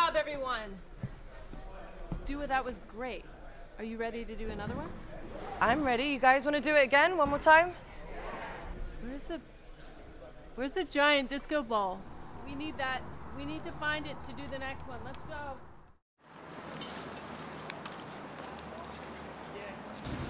job, everyone. Dua, that was great. Are you ready to do another one? I'm ready. You guys want to do it again? One more time? Where's the giant disco ball? We need that. We need to find it to do the next one. Let's go.